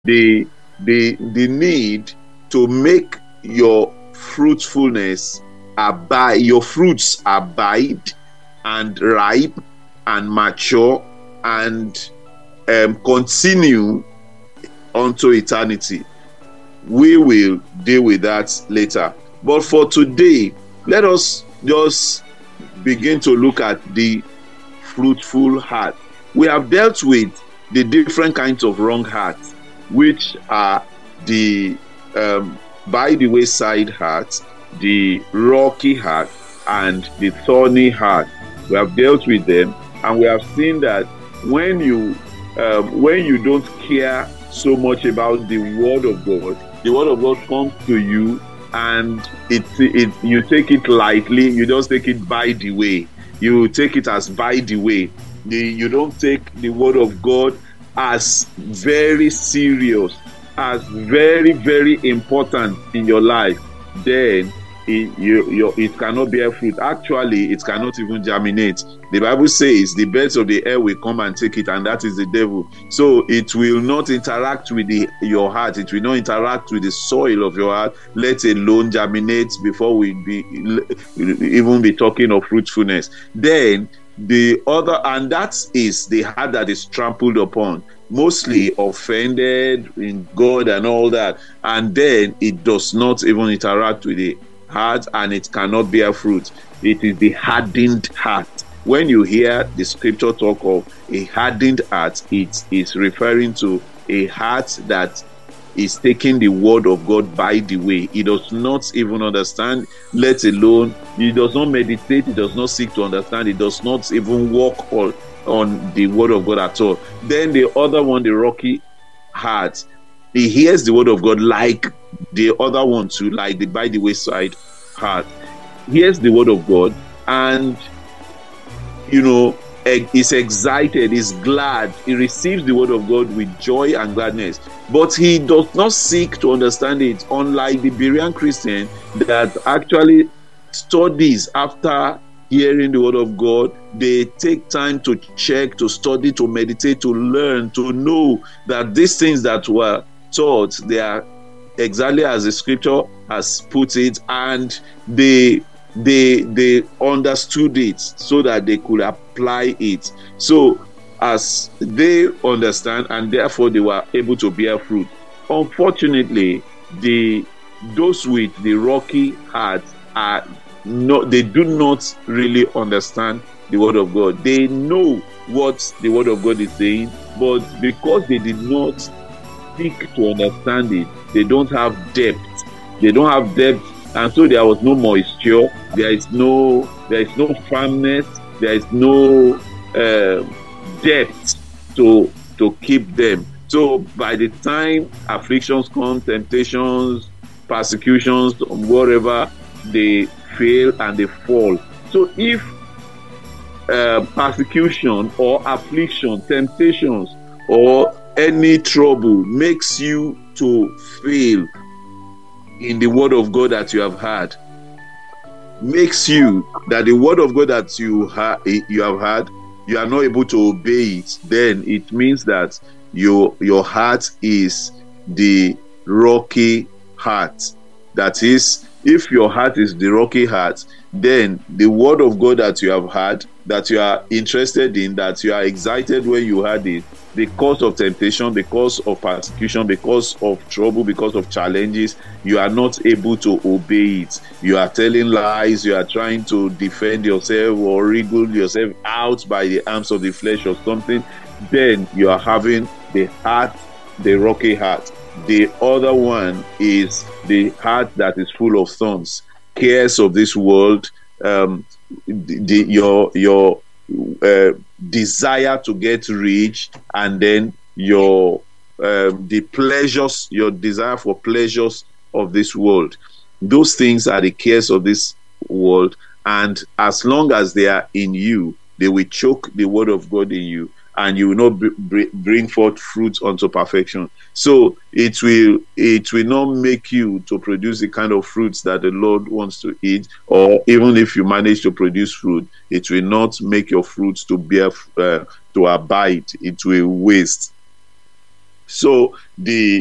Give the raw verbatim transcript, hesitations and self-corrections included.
the the the need to make your fruitfulness abide, your fruits abide and ripe and mature and um, continue unto eternity. We will deal with that later. But for today, let us just begin to look at the fruitful heart. We have dealt with the different kinds of wrong hearts, which are the um, by the wayside heart, the rocky heart, and the thorny heart. We have dealt with them, and we have seen that when you um, when you don't care so much about the word of God, the word of God comes to you, and it, it you take it lightly. You just take it by the way. You take it as by the way. The, you don't take the word of God as very serious, as very, very important in your life. Then it, you, you, it cannot bear fruit. Actually, it cannot even germinate. The Bible says the birds of the air will come and take it, and that is the devil. So it will not interact with the, your heart. It will not interact with the soil of your heart, let alone germinate before we be even be talking of fruitfulness. Then the other, and that is the heart that is trampled upon, mostly offended in God and all that, and then it does not even interact with the heart, and it cannot bear fruit. It is the hardened heart. When you hear the scripture talk of a hardened heart, it is referring to a heart that is taking the word of God by the way. He does not even understand, let alone, he does not meditate, he does not seek to understand, he does not even walk on, on the word of God at all. Then the other one, the rocky heart, he hears the word of God like the other one too, like the by the wayside heart. Hears the word of God, and you know, is excited, is glad, he receives the word of God with joy and gladness, but he does not seek to understand it, unlike the Berean Christian that actually studies after hearing the word of God. They take time to check, to study, to meditate, to learn, to know that these things that were taught, they are exactly as the scripture has put it, and they they they understood it so that they could apply it. So as they understand, and therefore they were able to bear fruit. Unfortunately, the those with the rocky heart are not, they do not really understand the word of God. They know what the word of God is saying, but because they did not seek to understand it, they don't have depth. They don't have depth. And so there was no moisture, there is no there is no firmness, there is no uh, depth to to keep them. So by the time afflictions come, temptations, persecutions, whatever, they fail and they fall. So if uh, persecution or affliction, temptations, or any trouble makes you to fail in the word of God that you have heard, makes you that the word of God that you ha- you have heard, you are not able to obey it, then it means that your your heart is the rocky heart. That is, if your heart is the rocky heart, then the word of God that you have heard, that you are interested in, that you are excited when you heard it, because of temptation, because of persecution, because of trouble, because of challenges, you are not able to obey it. You are telling lies, you are trying to defend yourself or wriggle yourself out by the arms of the flesh or something. Then you are having the heart, the rocky heart. The other one is the heart that is full of thorns, cares of this world, um, the, the, your your uh, desire to get rich, and then your uh, the pleasures, your desire for pleasures of this world. Those things are the cares of this world, and as long as they are in you, they will choke the word of God in you, and you will not br- bring forth fruit unto perfection. So it will it will not make you to produce the kind of fruits that the Lord wants to eat, or even if you manage to produce fruit, it will not make your fruits to bear uh, to abide. It will waste. So the